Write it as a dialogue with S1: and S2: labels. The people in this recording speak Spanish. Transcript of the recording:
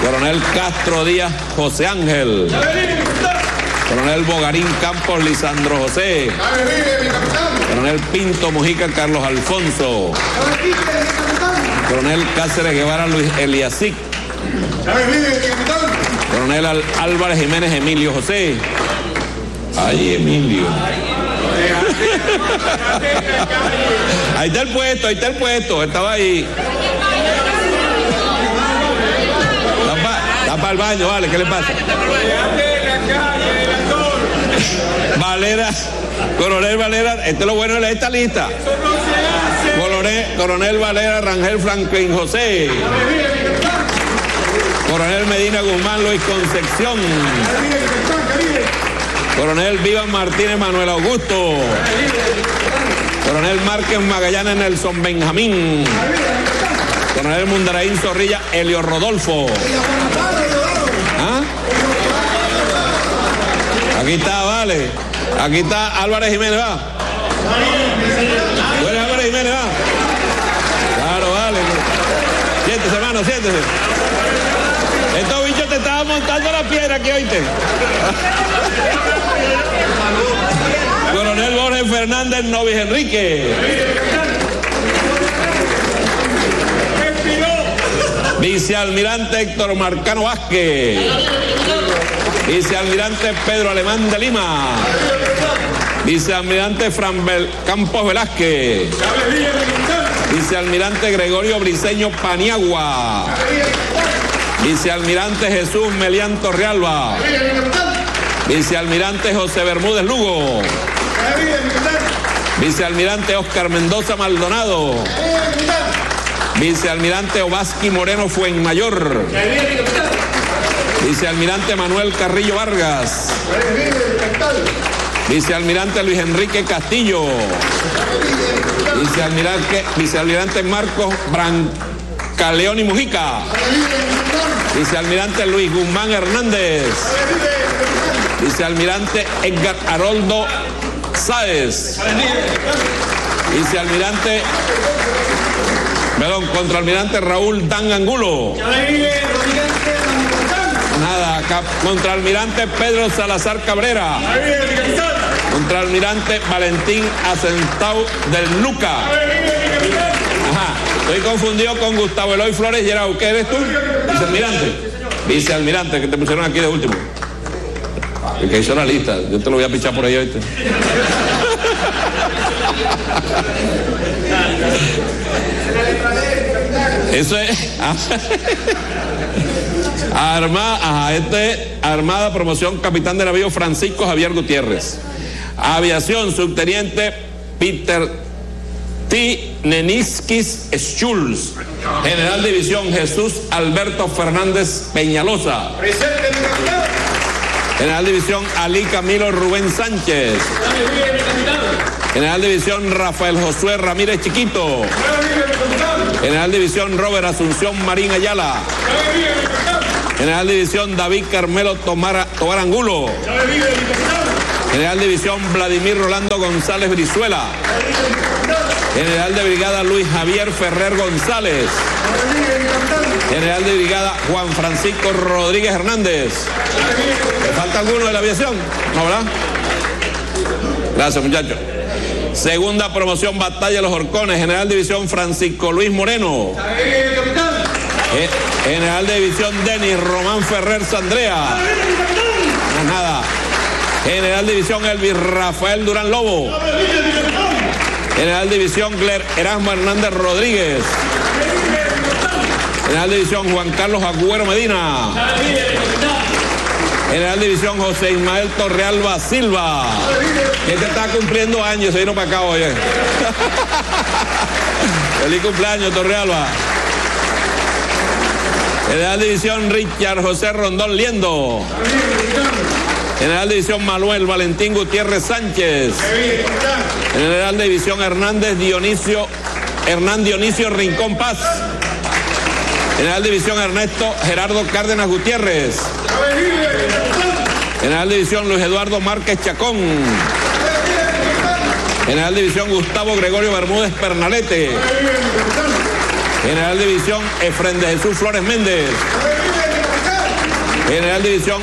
S1: Coronel Castro Díaz José Ángel. Coronel Bogarín Campos Lisandro José. Coronel Pinto Mujica Carlos Alfonso. Coronel Cáceres Guevara Luis Eliasic. Coronel Álvarez Jiménez Emilio José. Ay, Emilio. Ahí está el puesto, estaba ahí. Está para el baño, vale, ¿qué le pasa? Valera, Coronel Valera, esto es lo bueno de esta lista. Coronel Valera Rangel Franklin José. Coronel Medina Guzmán Luis Concepción. Coronel Vivan Martínez Manuel Augusto. Coronel Márquez Magallanes Nelson Benjamín. Coronel Mundaraín Zorrilla Helio Rodolfo. ¿Ah? Aquí está, vale. Aquí está Álvarez Jiménez, va. ¿Tú eres Álvarez Jiménez, va? Claro, vale. Siéntese, hermano, siéntese. Estos bichos te estaban montando la piedra aquí, oíste. Coronel Borges Fernández Novis Enrique. Vicealmirante Héctor Marcano Vázquez. Vicealmirante Pedro Alemán de Lima. Vicealmirante Campos Velázquez. Vicealmirante Gregorio Briceño Paniagua. Vicealmirante Jesús Melián Torrealba. Vicealmirante José Bermúdez Lugo. Vicealmirante Oscar Mendoza Maldonado. Vicealmirante Obaski Moreno Fuenmayor. Vicealmirante Manuel Carrillo Vargas. Vicealmirante Luis Enrique Castillo. Vicealmirante Marcos Brancaleoni Mujica. Vicealmirante Luis Guzmán Hernández. Vicealmirante Edgar Haroldo Sáez. Contraalmirante Raúl Dan Angulo. Nada, contraalmirante Pedro Salazar Cabrera. Contraalmirante Valentín Asentau del Luca. Ajá, estoy confundido con Gustavo Eloy Flores Gerau. ¿Qué eres tú? Vicealmirante. Vicealmirante, que te pusieron aquí de último. El que hizo la lista, yo te lo voy a pichar por ahí ahorita. Eso es Armada Promoción Capitán de Navío Francisco Javier Gutiérrez. Aviación Subteniente Peter T. Neniskis Schulz. General División Jesús Alberto Fernández Peñalosa. General División Ali Camilo Rubén Sánchez. General División Rafael Josué Ramírez Chiquito. General División Robert Asunción Marín Ayala. General División David Carmelo Tobar Angulo. General División Vladimir Rolando González Brizuela. General de Brigada Luis Javier Ferrer González. General de Brigada Juan Francisco Rodríguez Hernández. ¿Le falta alguno de la aviación? ¿No, verdad? Gracias, muchachos. Segunda promoción Batalla de los Horcones, General División Francisco Luis Moreno. General de División Denis Román Ferrer Sandrea. Nada. General División Elvis Rafael Durán Lobo. General División Gler Erasmo Hernández Rodríguez. General División Juan Carlos Agüero Medina. General División José Ismael Torrealba Silva. Este está cumpliendo años, se vino para acá hoy. Feliz cumpleaños, Torrealba. General División Richard José Rondón Liendo. General División Manuel Valentín Gutiérrez Sánchez. General División Hernán Dionisio Rincón Paz. General División Ernesto Gerardo Cárdenas Gutiérrez. General División Luis Eduardo Márquez Chacón. General División Gustavo Gregorio Bermúdez Pernalete. General División Efren de Jesús Flores Méndez. General División